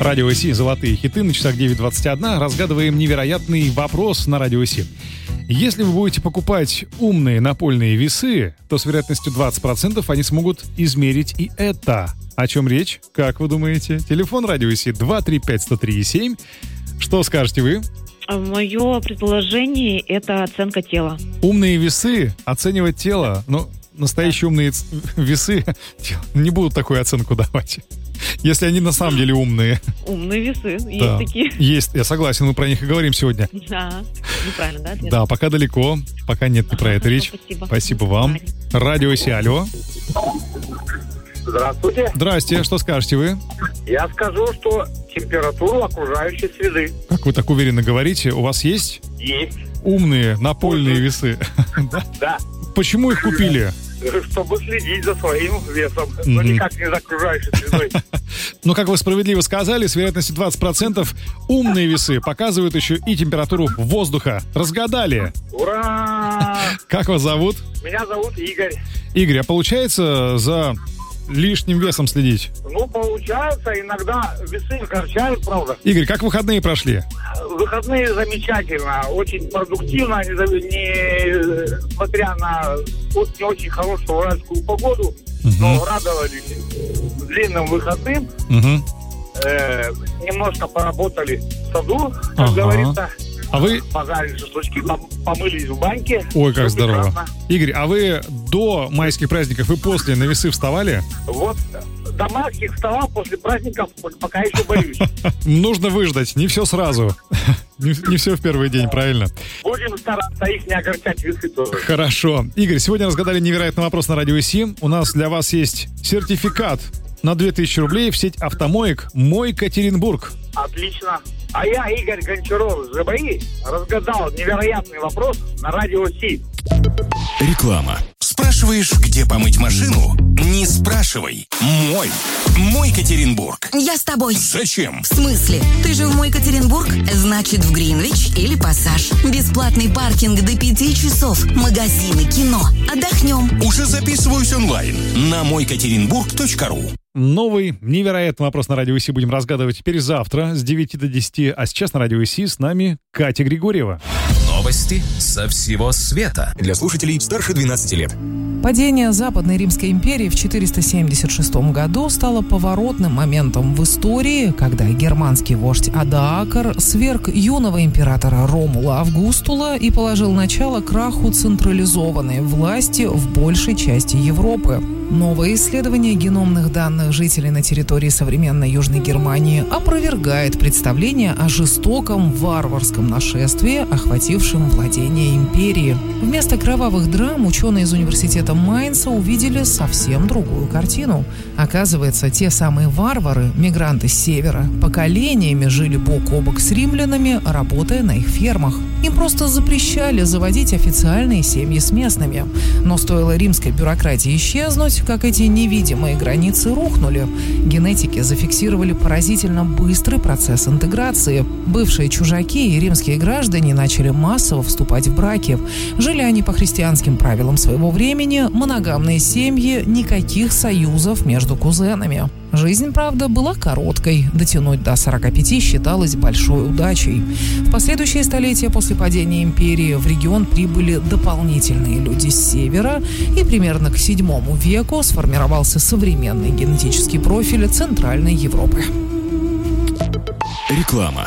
Радио СИ «Золотые хиты» на часах 9:21. Разгадываем невероятный вопрос на Радио СИ. Если вы будете покупать умные напольные весы, то с вероятностью 20% они смогут измерить и это. О чем речь? Как вы думаете? Телефон Радио СИ 235-103-7. Что скажете вы? Мое предположение – это оценка тела. Умные весы, оценивать тело. Но настоящие умные весы не будут такую оценку давать. Если они на самом деле умные. Умные весы, есть такие. Есть, я согласен, мы про них и говорим сегодня. Да, неправильно, да? Ответ? Да, пока далеко, пока нет, не про это речь. Спасибо. Спасибо вам. Радио СИ, алло. Здравствуйте. Здрасте, что скажете вы? Я скажу, что температуру окружающей среды. Как вы так уверенно говорите, у вас есть? Есть. Умные напольные весы. Да. Почему их купили? Чтобы следить за своим весом, но никак не за окружающей средой. Ну, как вы справедливо сказали, с вероятностью 20% умные весы показывают еще и температуру воздуха. Разгадали. Ура! Как вас зовут? Меня зовут Игорь. Игорь, а получается за лишним весом следить? Ну, получается, иногда весы огорчают, правда. Игорь, как выходные прошли? Выходные замечательно, очень продуктивно, несмотря на не очень хорошую уральскую погоду, но радовались длинным выходным. Немножко поработали в саду, как говорится. А вы... Пожарили шашлычки, помылись в баньке. Ой, как здорово. Прекрасно. Игорь, а вы до майских праздников и после на весы вставали? Вот до майских вставал, после праздников пока еще боюсь. Нужно выждать, не все сразу. Не все в первый день, правильно? Будем стараться их не огорчать, весы тоже. Хорошо. Игорь, сегодня разгадали невероятный вопрос на Радио СИ. У нас для вас есть сертификат на 2000 рублей в сеть автомоек «Мой Катеринбург». Отлично. А я, Игорь Гончаров из ЖБИ, разгадал невероятный вопрос на Радио СИ. Реклама. Спрашиваешь, где помыть машину? Не спрашивай. Мой Катеринбург. Я с тобой. Зачем? В смысле? Ты же в Мой Катеринбург? Значит, в Гринвич или Пассаж. Бесплатный паркинг до 5 часов. Магазины, кино. Отдохнем. Уже записываюсь онлайн на мойкатеринбург.ру. Новый невероятный вопрос на Радио СИ будем разгадывать теперь завтра с 9 до 10. А сейчас на Радио СИ с нами Катя Григорьева. Новости со всего света. Для слушателей старше 12 лет. Падение Западной Римской империи в 476 году стало поворотным моментом в истории, когда германский вождь Адаакар сверг юного императора Ромула Августула и положил начало краху централизованной власти в большей части Европы. Новое исследование геномных данных жителей на территории современной Южной Германии опровергает представление о жестоком варварском нашествии, охватившем владение империи. Вместо кровавых драм ученые из университета Майнца увидели совсем другую картину. Оказывается, те самые варвары, мигранты с севера, поколениями жили бок о бок с римлянами, работая на их фермах. Им просто запрещали заводить официальные семьи с местными. Но стоило римской бюрократии исчезнуть, как эти невидимые границы рухнули. Генетики зафиксировали поразительно быстрый процесс интеграции. Бывшие чужаки и римские граждане начали массово вступать в браки. Жили они по христианским правилам своего времени, моногамные семьи, никаких союзов между кузенами. Жизнь, правда, была короткой. Дотянуть до 45 считалось большой удачей. В последующие столетия после падения империи в регион прибыли дополнительные люди с севера, и примерно к VII веку сформировался современный генетический профиль Центральной Европы. Реклама.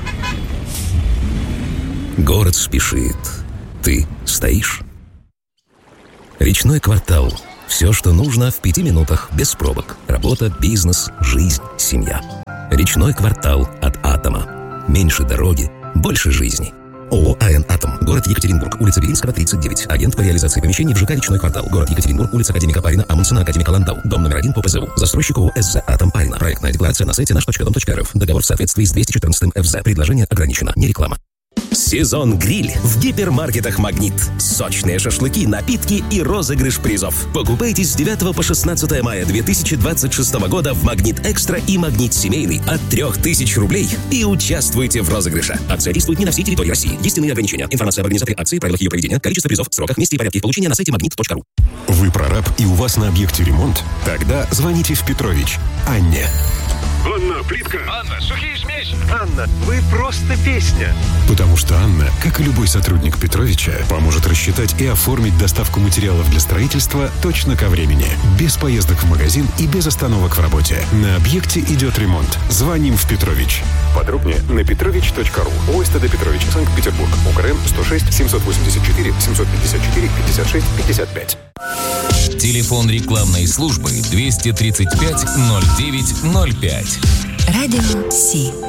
Город спешит. Ты стоишь. Речной квартал. Все, что нужно в 5 минутах, без пробок. Работа, бизнес, жизнь, семья. Речной квартал от Атома. Меньше дороги, больше жизни. ООО «АН Атом». Город Екатеринбург. Улица Белинского, 39. Агент по реализации помещений в ЖК «Речной квартал». Город Екатеринбург. Улица Академика Парина, Амундсена, Академика Ландау. Дом номер 1 по ПЗУ. Застройщик ООО «СЗ Атом Парина». Проектная декларация на сайте наш.дом.рф. Договор в соответствии с 214 ФЗ. Предложение ограничено. Не реклама. Сезон гриль в гипермаркетах «Магнит». Сочные шашлыки, напитки и розыгрыш призов. Покупайте с 9 по 16 мая 2026 года в «Магнит Экстра» и «Магнит Семейный» от 3000 рублей и участвуйте в розыгрыше. Акция действует не на всей территории России. Есть иные ограничения. Информация об организаторе акции, правилах ее проведения, количество призов, сроках, месте и порядке их получения на сайте magnet.ru. Вы прораб и у вас на объекте ремонт? Тогда звоните в Петрович. Анне. Анна, плитка. Анна, сухие смесь. Анна, вы просто песня. Потому что Анна, как и любой сотрудник Петровича, поможет рассчитать и оформить доставку материалов для строительства точно ко времени. Без поездок в магазин и без остановок в работе. На объекте идет ремонт. Звоним в Петрович. Подробнее на petrovich.ru. ОСТД Петрович, Санкт-Петербург. УКРН 106 784 754 56 55. Телефон рекламной службы 235 09 05. Радио Си.